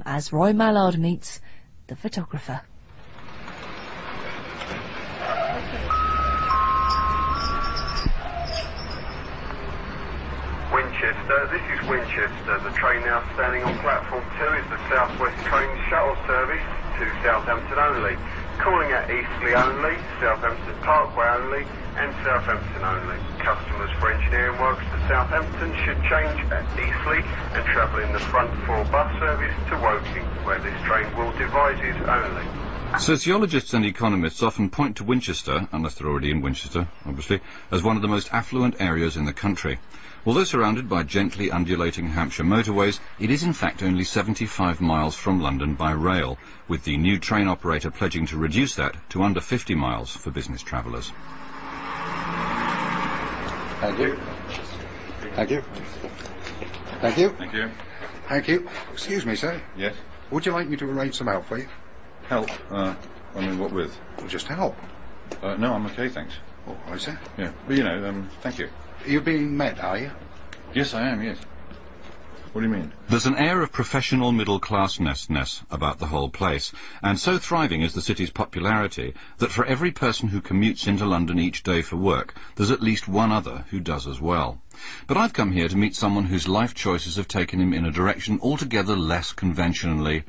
as Roy Mallard meets the photographer. Winchester, this is Winchester. The train now standing on platform 2 is the South West train shuttle service to Southampton only. Calling at Eastleigh only, Southampton Parkway only, and Southampton only. Customers for engineering works to Southampton should change at Eastleigh and travel in the front 4 bus service to Woking, where this train will divided only. Sociologists and economists often point to Winchester, unless they're already in Winchester, obviously, as one of the most affluent areas in the country. Although surrounded by gently undulating Hampshire motorways, it is in fact only 75 miles from London by rail, with the new train operator pledging to reduce that to under 50 miles for business travellers. Thank you. Thank you. Thank you. Thank you. Thank you. Excuse me, sir. Yes? Would you like me to arrange some help for you? Help? I mean, what with? Well, just help. No, I'm okay, thanks. Oh, I see. Yeah, but you know, thank you. You're being met, are you? Yes, I am, yes. What do you mean? There's an air of professional middle-classness about the whole place, and so thriving is the city's popularity that for every person who commutes into London each day for work, there's at least one other who does as well. But I've come here to meet someone whose life choices have taken him in a direction altogether less conventionally.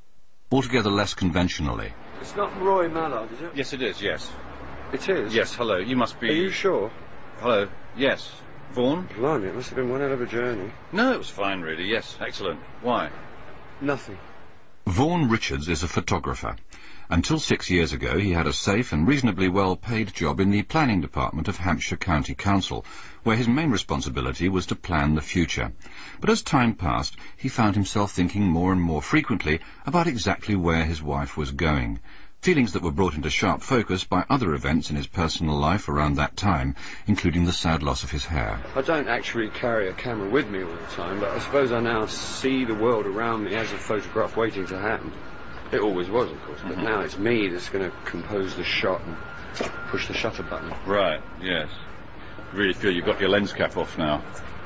It's not Roy Mallard, is it? Yes, it is, yes. It is? Yes, hello, you must be... Are you sure? Hello, yes. Vaughan? Blimey, it must have been one hell of a journey. No, it was fine, really, yes, excellent. Why? Nothing. Vaughan Richards is a photographer. Until 6 years ago, he had a safe and reasonably well-paid job in the planning department of Hampshire County Council, where his main responsibility was to plan the future. But as time passed, he found himself thinking more and more frequently about exactly where his wife was going. Feelings that were brought into sharp focus by other events in his personal life around that time, including the sad loss of his hair. I don't actually carry a camera with me all the time, but I suppose I now see the world around me as a photograph waiting to happen. It always was, of course, but now it's me that's going to compose the shot and push the shutter button. Right, yes. I really feel you've got your lens cap off now.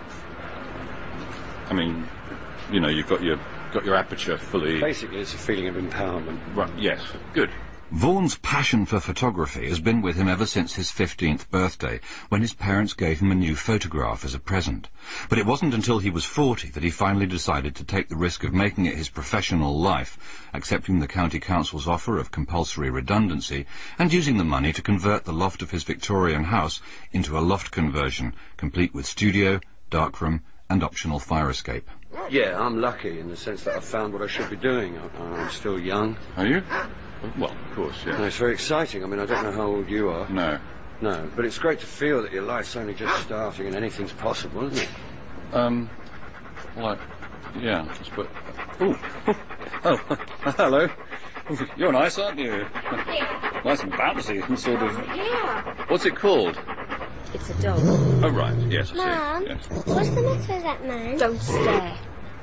I mean, you know, you've got your aperture fully... Basically, it's a feeling of empowerment. Right, yes, good. Vaughan's passion for photography has been with him ever since his 15th birthday, when his parents gave him a new photograph as a present. But it wasn't until he was 40 that he finally decided to take the risk of making it his professional life, accepting the county council's offer of compulsory redundancy, and using the money to convert the loft of his Victorian house into a loft conversion, complete with studio, darkroom, and optional fire escape. Yeah, I'm lucky in the sense that I've found what I should be doing. I'm still young. Are you? Well, of course, yeah. And it's very exciting. I mean, I don't know how old you are. No. No, but it's great to feel that your life's only just starting and anything's possible, isn't it? Well, yeah, but... Ooh. Oh, hello. You're nice, aren't you? Yeah. Nice and bouncy and sort of... Yeah. What's it called? It's a dog. Oh, right, yes, I see. Mum, Yes. what's the matter with that man? Don't stare.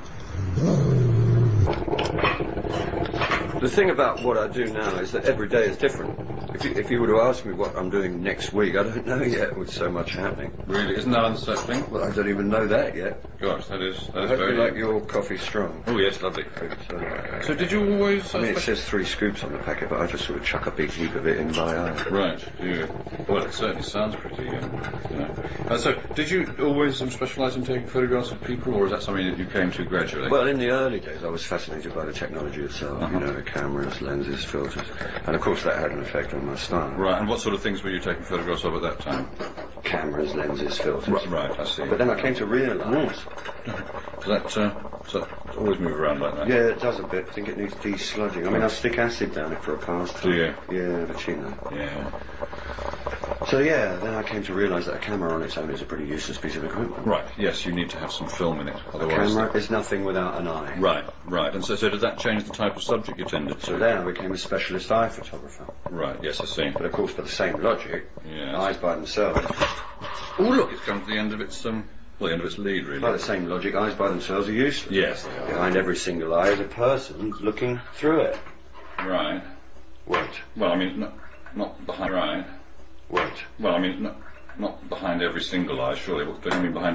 The thing about what I do now is that every day is different. If you were to ask me what I'm doing next week, I don't know yet with so much happening. Really? Isn't that unsettling? Well, I don't even know that yet. Gosh, that is I hope very... you like your coffee strong. Oh, yes, lovely. So did you always... I mean, it says 3 scoops on the packet, but I just sort of chuck a big heap of it in my eye. Right, you... Well, it certainly sounds pretty, you know. So, did you always specialise in taking photographs of people, or is that something that you came to gradually? Well, in the early days, I was fascinated by the technology itself, you know, cameras, lenses, filters. And, of course, that had an effect on my style. Right, and what sort of things were you taking photographs of at that time? Cameras, lenses, filters. Right, I see. But then I came to realise... Does that always move around like that? Yeah, it does a bit. I think it needs de-sludging. I mean, I stick acid down it for a pastime. Do you? Yeah, but you know. Yeah. So, yeah, then I came to realise that a camera on its own is a pretty useless piece of equipment. Right, yes, you need to have some film in it. A camera is nothing without an eye. Right, right. And so did that change the type of subject you tended to? So then I became a specialist eye photographer. Right, yes, I see. But, of course, by the same logic, yes. eyes by themselves... Oh, look, it's come to the end of its, well, the end of its lead, really. By the same logic, eyes by themselves are useless. Yes, they are. Behind every single eye is a person looking through it. Right. Wait. Well, I mean, not behind... Right. Wait. Well, I mean, not behind every single eye, surely. What do you mean behind